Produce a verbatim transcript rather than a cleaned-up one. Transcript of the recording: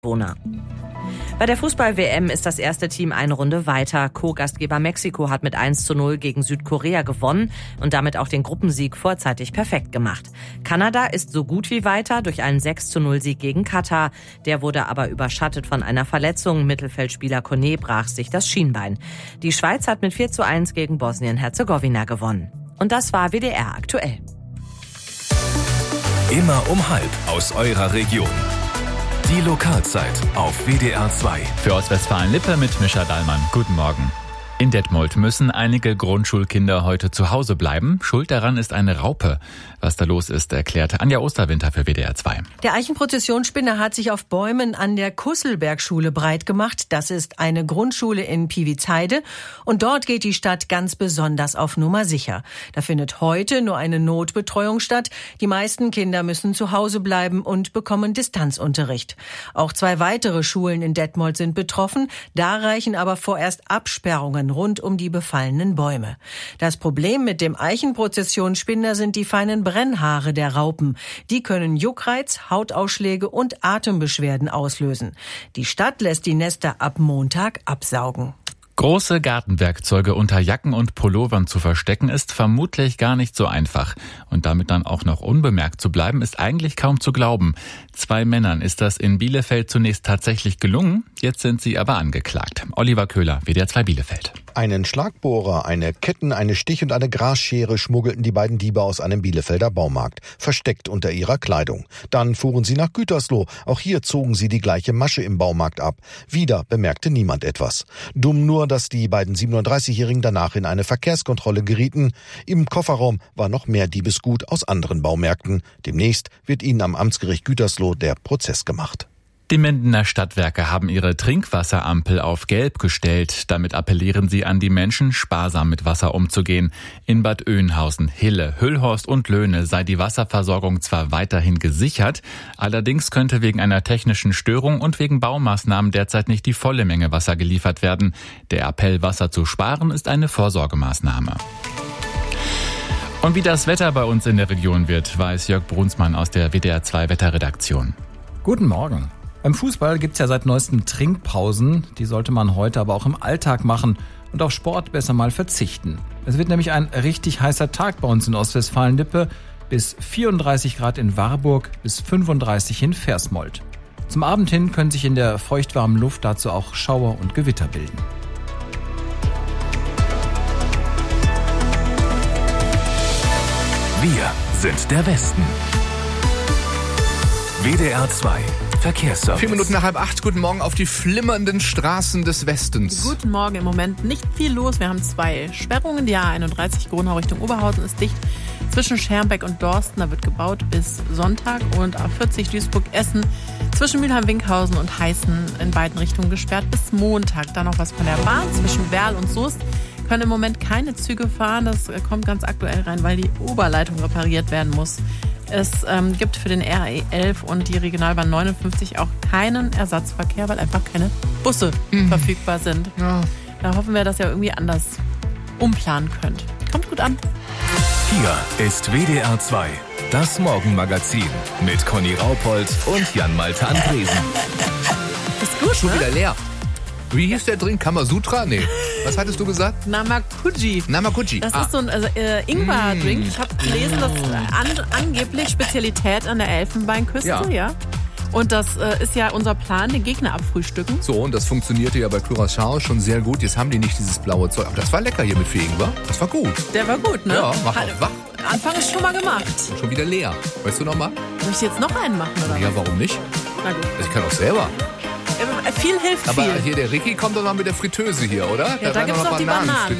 Bewohner. Bei der Fußball-W M ist das erste Team eine Runde weiter. Co-Gastgeber Mexiko hat mit eins zu null gegen Südkorea gewonnen und damit auch den Gruppensieg vorzeitig perfekt gemacht. Kanada ist so gut wie weiter durch einen sechs zu null Sieg gegen Katar. Der wurde aber überschattet von einer Verletzung. Mittelfeldspieler Kone brach sich das Schienbein. Die Schweiz hat mit vier zu eins gegen Bosnien-Herzegowina gewonnen. Und das war W D R aktuell. Immer um halb aus eurer Region. Die Lokalzeit auf W D R zwei. Für Ostwestfalen-Lippe mit Mischa Dallmann. Guten Morgen. In Detmold müssen einige Grundschulkinder heute zu Hause bleiben. Schuld daran ist eine Raupe. Was da los ist, erklärte Anja Osterwinter für W D R zwei. Der Eichenprozessionsspinner hat sich auf Bäumen an der Kusselbergschule breit gemacht. Das ist eine Grundschule in Piewizheide. Und dort geht die Stadt ganz besonders auf Nummer sicher. Da findet heute nur eine Notbetreuung statt. Die meisten Kinder müssen zu Hause bleiben und bekommen Distanzunterricht. Auch zwei weitere Schulen in Detmold sind betroffen. Da reichen aber vorerst Absperrungen rund um die befallenen Bäume. Das Problem mit dem Eichenprozessionsspinner sind die feinen Brennhaare der Raupen. Die können Juckreiz, Hautausschläge und Atembeschwerden auslösen. Die Stadt lässt die Nester ab Montag absaugen. Große Gartenwerkzeuge unter Jacken und Pullovern zu verstecken ist vermutlich gar nicht so einfach. Und damit dann auch noch unbemerkt zu bleiben, ist eigentlich kaum zu glauben. Zwei Männern ist das in Bielefeld zunächst tatsächlich gelungen. Jetzt sind sie aber angeklagt. Oliver Köhler, W D R zwei Bielefeld. Einen Schlagbohrer, eine Ketten, eine Stich- und eine Grasschere schmuggelten die beiden Diebe aus einem Bielefelder Baumarkt, versteckt unter ihrer Kleidung. Dann fuhren sie nach Gütersloh. Auch hier zogen sie die gleiche Masche im Baumarkt ab. Wieder bemerkte niemand etwas. Dumm nur, dass die beiden siebenunddreißigjährigen danach in eine Verkehrskontrolle gerieten. Im Kofferraum war noch mehr Diebesgut aus anderen Baumärkten. Demnächst wird ihnen am Amtsgericht Gütersloh der Prozess gemacht. Die Mindener Stadtwerke haben ihre Trinkwasserampel auf Gelb gestellt. Damit appellieren sie an die Menschen, sparsam mit Wasser umzugehen. In Bad Oeynhausen, Hille, Hüllhorst und Löhne sei die Wasserversorgung zwar weiterhin gesichert, allerdings könnte wegen einer technischen Störung und wegen Baumaßnahmen derzeit nicht die volle Menge Wasser geliefert werden. Der Appell, Wasser zu sparen, ist eine Vorsorgemaßnahme. Und wie das Wetter bei uns in der Region wird, weiß Jörg Brunsmann aus der W D R zwei Wetterredaktion. Guten Morgen. Beim Fußball gibt's ja seit neuestem Trinkpausen. Die sollte man heute aber auch im Alltag machen und auf Sport besser mal verzichten. Es wird nämlich ein richtig heißer Tag bei uns in Ostwestfalen-Lippe. Bis vierunddreißig Grad in Warburg, bis fünfunddreißig in Versmold. Zum Abend hin können sich in der feuchtwarmen Luft dazu auch Schauer und Gewitter bilden. Wir sind der Westen. W D R zwei Verkehrsservice. Vier Minuten nach halb acht. Guten Morgen auf die flimmernden Straßen des Westens. Guten Morgen. Im Moment nicht viel los. Wir haben zwei Sperrungen. Die A einunddreißig Gronau Richtung Oberhausen ist dicht. Zwischen Schermbeck und Dorsten, da wird gebaut bis Sonntag. Und A vierzig Duisburg-Essen zwischen Mülheim-Winkhausen und Heißen in beiden Richtungen gesperrt bis Montag. Dann noch was von der Bahn zwischen Werl und Soest. Können im Moment keine Züge fahren. Das kommt ganz aktuell rein, weil die Oberleitung repariert werden muss. Es ähm, gibt für den R E elf und die Regionalbahn neunundfünfzig auch keinen Ersatzverkehr, weil einfach keine Busse mhm. verfügbar sind. Ja. Da hoffen wir, dass ihr irgendwie anders umplanen könnt. Kommt gut an. Hier ist W D R zwei, das Morgenmagazin mit Conny Raupold und Jan-Malte Andresen. Ist gut, Schon ne? wieder leer. Wie hieß der Drink? Kamasutra? Nee. Was hattest du gesagt? Namakuji. Namakuji. Das ah. ist so ein also, äh, Ingwer-Drink. Ich habe gelesen, das ist an, angeblich Spezialität an der Elfenbeinküste. Ja. ja. Und das äh, ist ja unser Plan, den Gegner abfrühstücken. So, und das funktionierte ja bei Curaçao schon sehr gut. Jetzt haben die nicht dieses blaue Zeug. Aber das war lecker hier mit Fee-Ingwer. Das war gut. Der war gut, ne? Ja, mach Hat, auch wach. Anfang ist schon mal gemacht. Und schon wieder leer. Weißt du noch mal? Soll ich jetzt noch einen machen, oder? Ja, warum nicht? Na gut. Ich kann auch selber. Ja, viel hilft aber viel. hier, der Ricky kommt doch noch mit der Fritteuse hier, oder? Ja, da, da gibt's noch, noch die Bananen.